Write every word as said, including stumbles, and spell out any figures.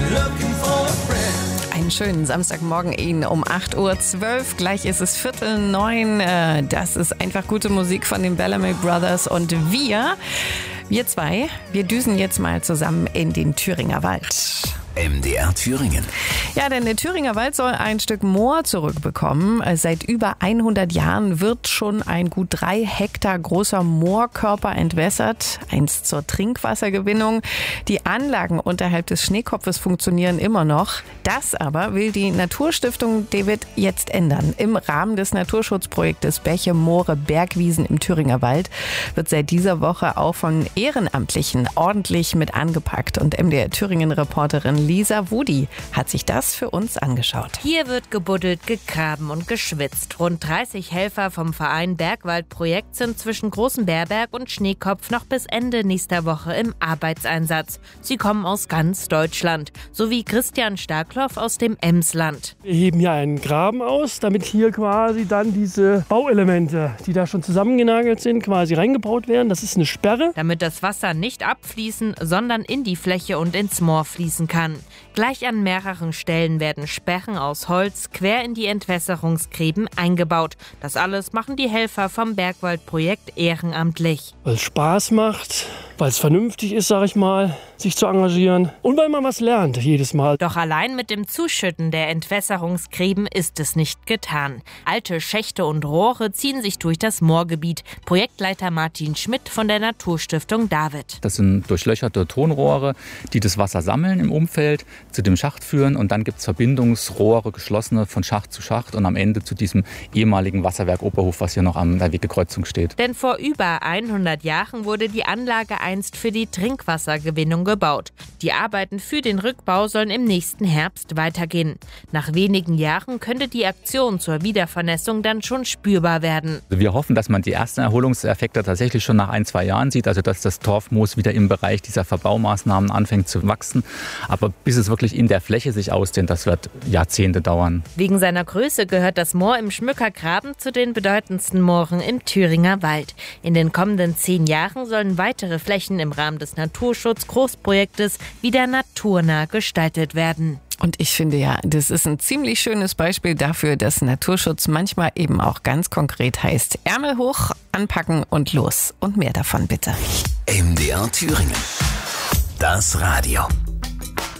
Einen schönen Samstagmorgen Ihnen um acht Uhr zwölf. Gleich ist es Viertel neun. Das ist einfach gute Musik von den Bellamy Brothers. Und wir, wir zwei, wir düsen jetzt mal zusammen in den Thüringer Wald. M D R Thüringen. Ja, denn der Thüringer Wald soll ein Stück Moor zurückbekommen. Seit über hundert Jahren wird schon ein gut drei Hektar großer Moorkörper entwässert. Eins zur Trinkwassergewinnung. Die Anlagen unterhalb des Schneekopfes funktionieren immer noch. Das aber will die Naturstiftung David jetzt ändern. Im Rahmen des Naturschutzprojektes Bäche, Moore, Bergwiesen im Thüringer Wald wird seit dieser Woche auch von Ehrenamtlichen ordentlich mit angepackt. Und M D R Thüringen-Reporterin Lisa Wudi hat sich das für uns angeschaut. Hier wird gebuddelt, gegraben und geschwitzt. Rund dreißig Helfer vom Verein Bergwaldprojekt sind zwischen Großen Beerberg und Schneekopf noch bis Ende nächster Woche im Arbeitseinsatz. Sie kommen aus ganz Deutschland, sowie Christian Starkloff aus dem Emsland. Wir heben hier einen Graben aus, damit hier quasi dann diese Bauelemente, die da schon zusammengenagelt sind, quasi reingebaut werden. Das ist eine Sperre. Damit das Wasser nicht abfließen, sondern in die Fläche und ins Moor fließen kann. Gleich an mehreren Stellen werden Sperren aus Holz quer in die Entwässerungsgräben eingebaut. Das alles machen die Helfer vom Bergwaldprojekt ehrenamtlich. Weil es Spaß macht, weil es vernünftig ist, sag ich mal, sich zu engagieren und weil man was lernt jedes Mal. Doch allein mit dem Zuschütten der Entwässerungsgräben ist es nicht getan. Alte Schächte und Rohre ziehen sich durch das Moorgebiet. Projektleiter Martin Schmidt von der Naturstiftung David. Das sind durchlöcherte Tonrohre, die das Wasser sammeln im Umfeld, zu dem Schacht führen und dann gibt es Verbindungsrohre, geschlossene von Schacht zu Schacht und am Ende zu diesem ehemaligen Wasserwerk Oberhof, was hier noch an der Wegekreuzung steht. Denn vor über hundert Jahren wurde die Anlage einst für die Trinkwassergewinnung gebaut. Die Arbeiten für den Rückbau sollen im nächsten Herbst weitergehen. Nach wenigen Jahren könnte die Aktion zur Wiedervernässung dann schon spürbar werden. Wir hoffen, dass man die ersten Erholungseffekte tatsächlich schon nach ein, zwei Jahren sieht, also dass das Torfmoos wieder im Bereich dieser Verbaumaßnahmen anfängt zu wachsen. Aber bis es wirklich in der Fläche sich ausdehnt, das wird Jahrzehnte dauern. Wegen seiner Größe gehört das Moor im Schmückergraben zu den bedeutendsten Mooren im Thüringer Wald. In den kommenden zehn Jahren sollen weitere Flächen im Rahmen des Naturschutzgroßprojektes wieder naturnah gestaltet werden. Und ich finde ja, das ist ein ziemlich schönes Beispiel dafür, dass Naturschutz manchmal eben auch ganz konkret heißt, Ärmel hoch, anpacken und los. Und mehr davon bitte. M D R Thüringen. Das Radio.